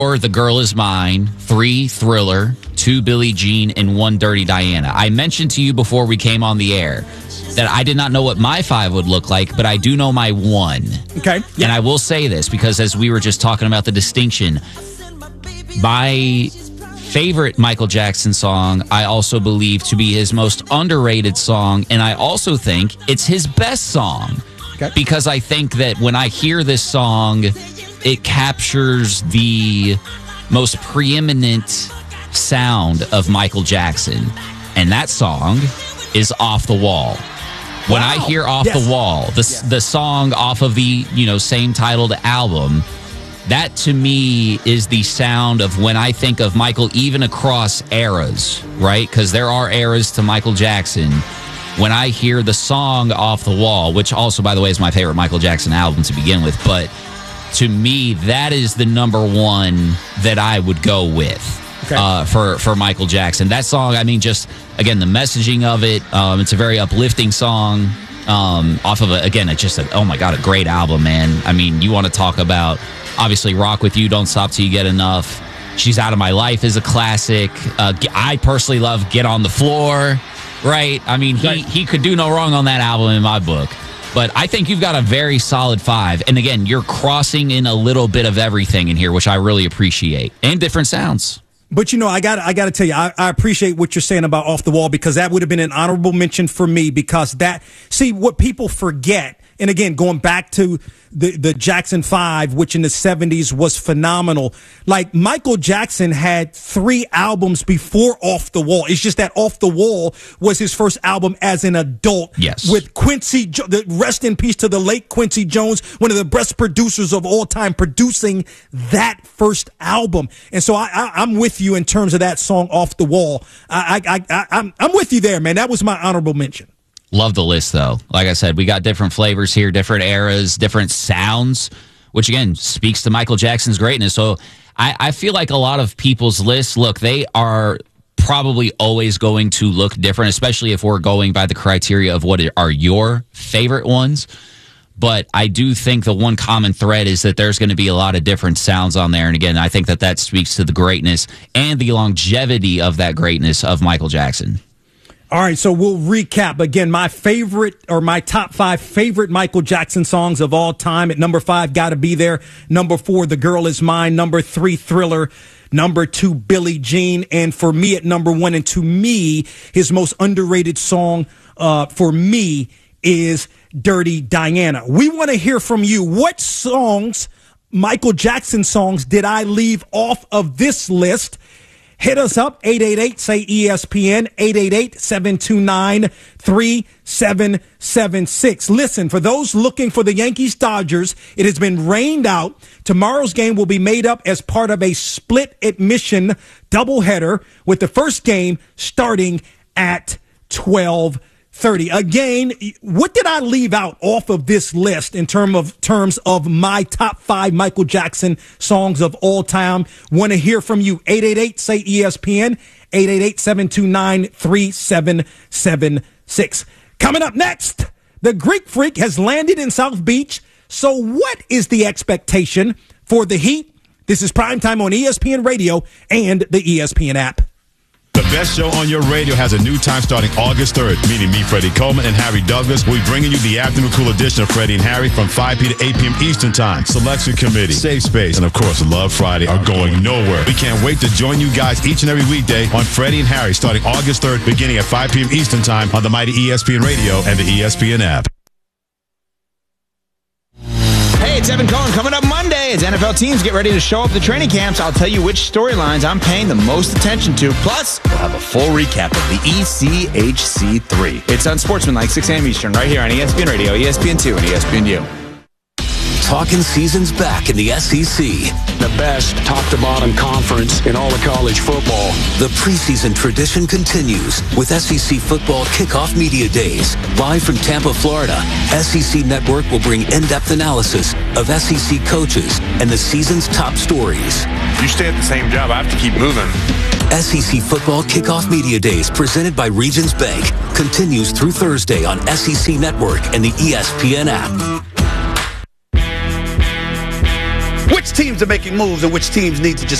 4, The Girl Is Mine. 3, Thriller. 2, Billie Jean. And 1, Dirty Diana. I mentioned to you before we came on the air that I did not know what my 5 would look like, but I do know my 1. Okay. Yeah. And I will say this because as we were just talking about the distinction, my favorite Michael Jackson song, I also believe to be his most underrated song, and I also think it's his best song. Okay. Because I think that when I hear this song, it captures the most preeminent sound of Michael Jackson, and that song is Off the Wall. When I hear Off the Wall, the song off of the same titled album, that to me is the sound of when I think of Michael, even across eras, right? Because there are eras to Michael Jackson. When I hear the song Off the Wall, which also, by the way, is my favorite Michael Jackson album to begin with, but to me, that is the number 1 that I would go with. Okay. For Michael Jackson. That song, I mean, just, again, the messaging of it, it's a very uplifting song off of, oh my God, a great album, man. I mean, you want to talk about, obviously, Rock With You, Don't Stop Till You Get Enough. She's Out of My Life is a classic. I personally love Get on the Floor, right? I mean, he could do no wrong on that album in my book. But I think you've got a very solid 5. And again, you're crossing in a little bit of everything in here, which I really appreciate. And different sounds. But, I got to tell you, I appreciate what you're saying about Off the Wall, because that would have been an honorable mention for me, because what people forget, and again, going back to the Jackson 5, which in the 70s was phenomenal. Like, Michael Jackson had 3 albums before Off the Wall. It's just that Off the Wall was his first album as an adult. Yes. With Quincy, rest in peace to the late Quincy Jones, one of the best producers of all time, producing that first album. And so I'm with you in terms of that song Off the Wall. I'm with you there, man. That was my honorable mention. Love the list, though. Like I said, we got different flavors here, different eras, different sounds, which, again, speaks to Michael Jackson's greatness. So I feel like a lot of people's lists, look, they are probably always going to look different, especially if we're going by the criteria of what are your favorite ones. But I do think the one common thread is that there's going to be a lot of different sounds on there. And again, I think that speaks to the greatness and the longevity of that greatness of Michael Jackson. All right, so we'll recap. Again, my top 5 favorite Michael Jackson songs of all time. At number 5, Gotta Be There. Number 4, The Girl Is Mine. Number 3, Thriller. Number 2, Billie Jean. And for me, at number 1, and to me, his most underrated song for me is Dirty Diana. We want to hear from you. What songs, Michael Jackson songs, did I leave off of this list? Hit us up, 888-SAY-ESPN, 888-729-3776. Listen, for those looking for the Yankees-Dodgers, it has been rained out. Tomorrow's game will be made up as part of a split admission doubleheader, with the first game starting at 12:30. Again, what did I leave out off of this list in terms of my top 5 Michael Jackson songs of all time? Want to hear from you. 888-SAY-ESPN, 888-729-3776. Coming up next, the Greek Freak has landed in South Beach. So what is the expectation for the Heat? This is Primetime on ESPN Radio and the ESPN app. The best show on your radio has a new time starting August 3rd, meaning me, Freddie Coleman, and Harry Douglas. We'll be bringing you the afternoon cool edition of Freddie and Harry from 5 p.m. to 8 p.m. Eastern Time. Selection Committee, Safe Space, and of course, Love Friday are going nowhere. We can't wait to join you guys each and every weekday on Freddie and Harry starting August 3rd, beginning at 5 p.m. Eastern Time on the mighty ESPN Radio and the ESPN app. Hey, it's Evan Cohen. Coming up Monday as NFL teams get ready to show up the training camps, I'll tell you which storylines I'm paying the most attention to. Plus, we'll have a full recap of the ECHC3. It's Unsportsmanlike, 6 a.m. Eastern, right here on ESPN Radio, ESPN2, and ESPNU. Talking season's back in the SEC. The best top-to-bottom conference in all of college football. The preseason tradition continues with SEC Football Kickoff Media Days. Live from Tampa, Florida, SEC Network will bring in-depth analysis of SEC coaches and the season's top stories. If you stay at the same job, I have to keep moving. SEC Football Kickoff Media Days, presented by Regions Bank, continues through Thursday on SEC Network and the ESPN app. Which which teams are making moves and which teams need to just